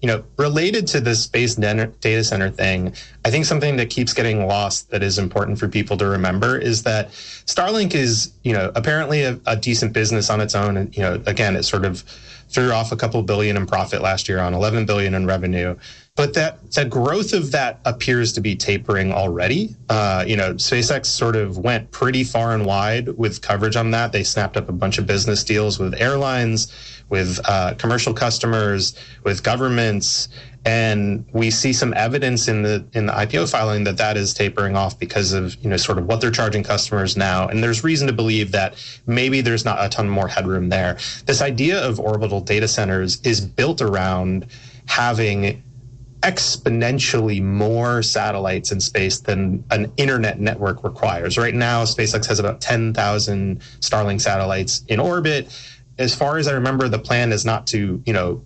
related to this space data center thing, I think something that keeps getting lost that is important for people to remember is that Starlink is, apparently a decent business on its own. And, again, it sort of threw off a couple billion in profit last year on 11 billion in revenue. But the growth of that appears to be tapering already. SpaceX sort of went pretty far and wide with coverage on that. They snapped up a bunch of business deals with airlines, with commercial customers, with governments, and we see some evidence in the IPO filing that is tapering off because of sort of what they're charging customers now. And there's reason to believe that maybe there's not a ton more headroom there. This idea of orbital data centers is built around having exponentially more satellites in space than an internet network requires. Right now, SpaceX has about 10,000 Starlink satellites in orbit. As far as I remember, the plan is not to,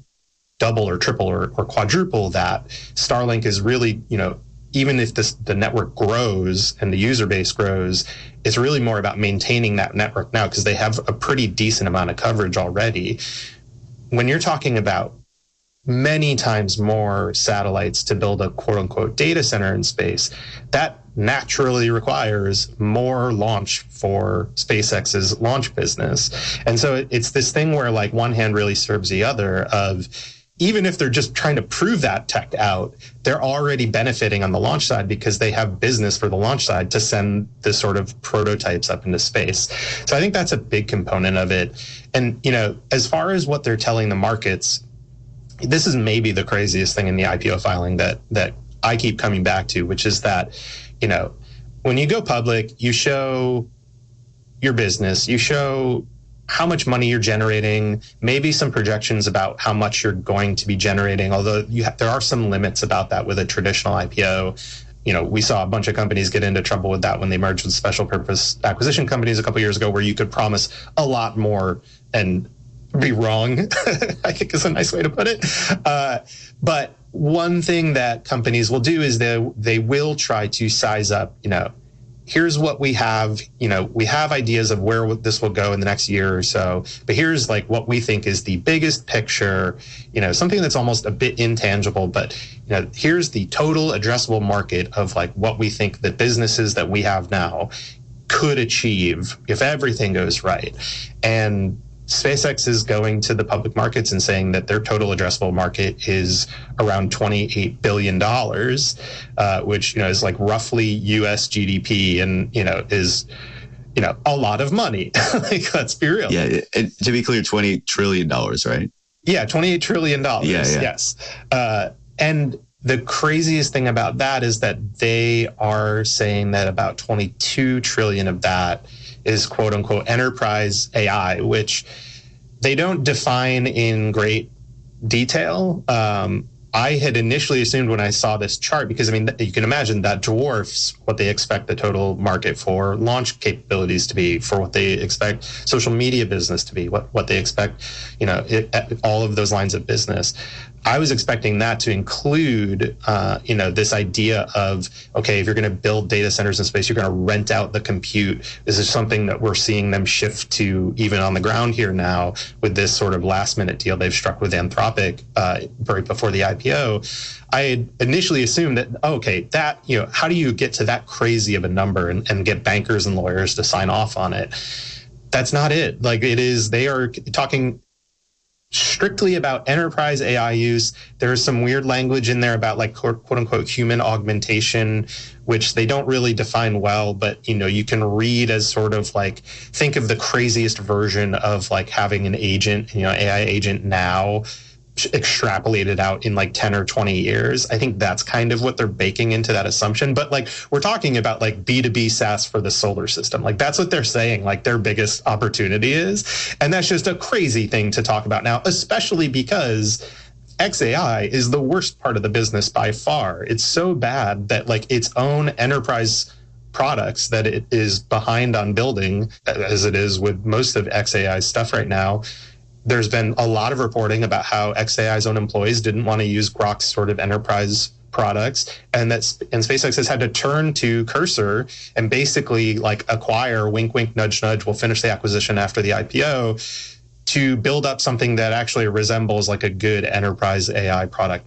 double or triple or quadruple that. Starlink is really, even if the network grows and the user base grows, it's really more about maintaining that network now because they have a pretty decent amount of coverage already. When you're talking about many times more satellites to build a quote unquote data center in space, that naturally requires more launch for SpaceX's launch business. And so it's this thing where like one hand really serves the other of, even if they're just trying to prove that tech out, they're already benefiting on the launch side because they have business for the launch side to send this sort of prototypes up into space. So I think that's a big component of it. And, as far as what they're telling the markets, this is maybe the craziest thing in the IPO filing that I keep coming back to, which is that, when you go public, you show your business, you show how much money you're generating, maybe some projections about how much you're going to be generating, although there are some limits about that with a traditional IPO. We saw a bunch of companies get into trouble with that when they merged with special purpose acquisition companies a couple years ago, where you could promise a lot more and be wrong, I think is a nice way to put it. But one thing that companies will do is they will try to size up, here's what we have, we have ideas of where this will go in the next year or so, but here's like what we think is the biggest picture, something that's almost a bit intangible, but here's the total addressable market of like what we think the businesses that we have now could achieve if everything goes right. And SpaceX is going to the public markets and saying that their total addressable market is around $28 billion, which, is like roughly US GDP and, is, a lot of money. Like, let's be real. Yeah. And to be clear, $28 trillion, right? Yeah. $28 trillion. Yeah. Yes. And the craziest thing about that is that they are saying that about 22 trillion of that is quote unquote enterprise AI, which they don't define in great detail. I had initially assumed when I saw this chart, because you can imagine that dwarfs what they expect the total market for launch capabilities to be, for what they expect social media business to be, what they expect, all of those lines of business. I was expecting that to include, this idea of, okay, if you're going to build data centers in space, you're going to rent out the compute. This is something that we're seeing them shift to even on the ground here now with this sort of last minute deal they've struck with Anthropic right before the IPO. I had initially assumed that, that, how do you get to that crazy of a number and get bankers and lawyers to sign off on it? That's not it. Like they are talking strictly about enterprise AI use. There's some weird language in there about like quote unquote human augmentation, which they don't really define well, but you can read as sort of like, think of the craziest version of like having an agent, AI agent now extrapolated out in like 10 or 20 years. I think that's kind of what they're baking into that assumption. But like, we're talking about like B2B SaaS for the solar system. Like that's what they're saying, like their biggest opportunity is. And that's just a crazy thing to talk about now, especially because xAI is the worst part of the business by far. It's so bad that like its own enterprise products that it is behind on building, as it is with most of xAI's stuff right now. There's been a lot of reporting about how xAI's own employees didn't want to use Grok's sort of enterprise products, and SpaceX has had to turn to Cursor and basically like acquire, wink, wink, nudge, nudge, we'll finish the acquisition after the IPO, to build up something that actually resembles like a good enterprise AI product